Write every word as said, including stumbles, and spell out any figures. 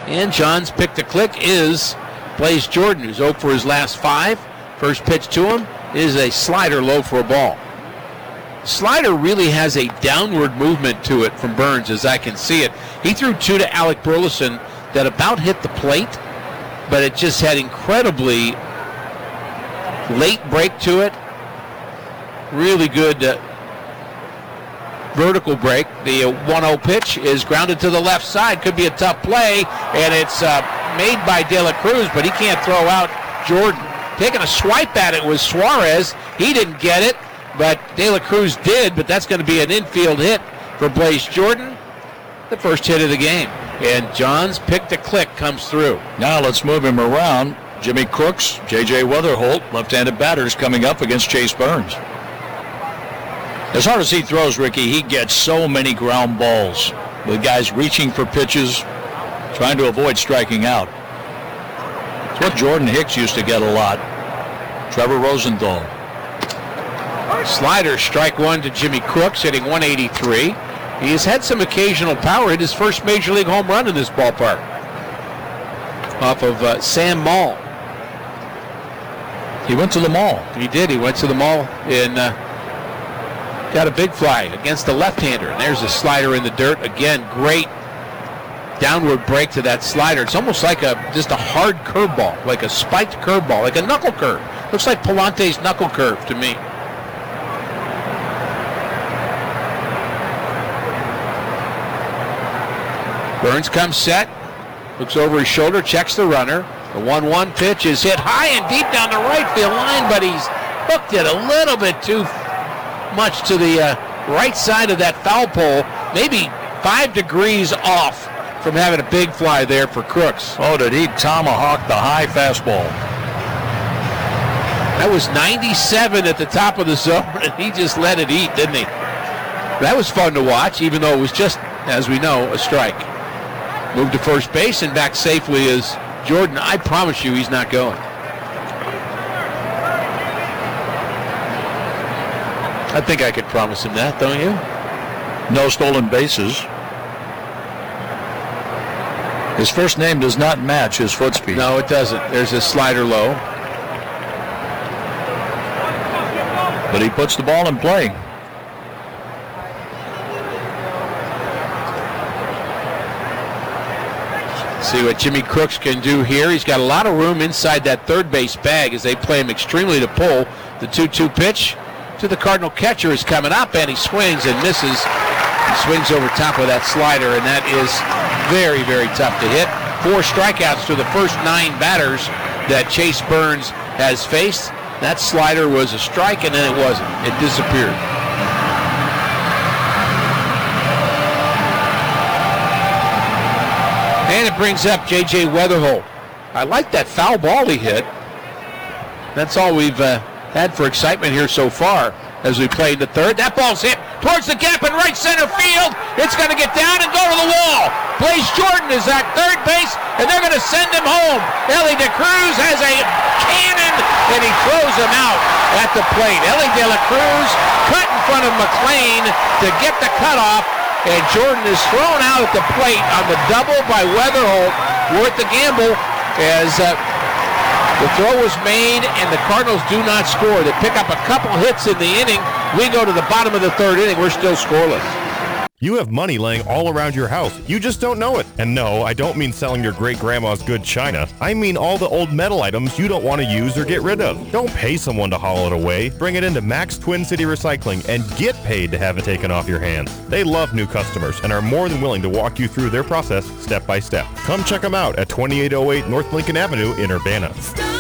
And John's pick to click is Blaze Jordan, who's oh for his last five. First pitch to him is a slider low for a ball. Slider really has a downward movement to it from Burns, as I can see it. He threw two to Alec Burleson that about hit the plate, but it just had incredibly late break to it. Really good uh, vertical break. The uh, one oh pitch is grounded to the left side. Could be a tough play, and it's uh, made by De La Cruz, but he can't throw out Jordan. Taking a swipe at it was Suarez. He didn't get it, but De La Cruz did, but that's going to be an infield hit for Blaze Jordan. The first hit of the game. And John's pick to click comes through. Now let's move him around. Jimmy Crooks, J J Weatherholt, left-handed batters coming up against Chase Burns. As hard as he throws, Ricky, he gets so many ground balls with guys reaching for pitches, trying to avoid striking out. It's what Jordan Hicks used to get a lot. Trevor Rosenthal. Slider, strike one to Jimmy Crooks, hitting one eighty-three. He has had some occasional power. Hit his first Major League home run in this ballpark off of uh, Sam Mall. He went to the mall. He did. He went to the mall and uh, got a big fly against the left-hander. And there's a slider in the dirt. Again, great downward break to that slider. It's almost like a just a hard curveball, like a spiked curveball, like a knuckle curve. Looks like Palante's knuckle curve to me. Burns comes set, looks over his shoulder, checks the runner. The one one pitch is hit high and deep down the right field line, but he's hooked it a little bit too much to the uh, right side of that foul pole, maybe five degrees off from having a big fly there for Crooks. Oh, did he tomahawk the high fastball? That was ninety-seven at the top of the zone, and he just let it eat, didn't he? That was fun to watch, even though it was just, as we know, a strike. Moved to first base and back safely is Jordan. I promise you he's not going. I think I could promise him that, don't you? No stolen bases. His first name does not match his foot speed. No, it doesn't. There's a slider low. But he puts the ball in play. See what Jimmy Crooks can do here. He's got a lot of room inside that third base bag as they play him extremely to pull. The two two pitch to the Cardinal catcher is coming up, and he swings and misses. He swings over top of that slider, and that is very, very tough to hit. Four strikeouts to the first nine batters that Chase Burns has faced. That slider was a strike, and then it wasn't. It disappeared. And it brings up J J Weatherholt. I like that foul ball he hit. That's all we've uh, had for excitement here so far as we played the third. That ball's hit towards the gap in right center field. It's going to get down and go to the wall. Blaze Jordan is at third base, and they're going to send him home. Elly De Cruz has a cannon, and he throws him out at the plate. Elly De La Cruz cut in front of McLean to get the cutoff. And Jordan is thrown out at the plate on the double by Weatherholt. Worth the gamble as uh, the throw was made and the Cardinals do not score. They pick up a couple hits in the inning. We go to the bottom of the third inning. We're still scoreless. You have money laying all around your house. You just don't know it. And no, I don't mean selling your great-grandma's good china. I mean all the old metal items you don't want to use or get rid of. Don't pay someone to haul it away. Bring it into Max Twin City Recycling and get paid to have it taken off your hands. They love new customers and are more than willing to walk you through their process step by step. Come check them out at twenty-eight oh eight North Lincoln Avenue in Urbana.